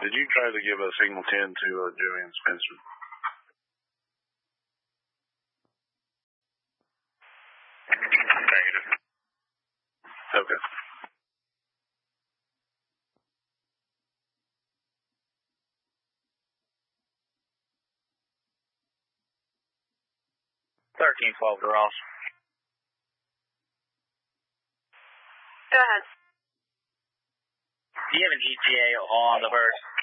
did you try to give a signal 10 to Joanne Spencer? Negative. Okay. $13-12 to Ross. Go ahead. Do you have an ETA on the bird?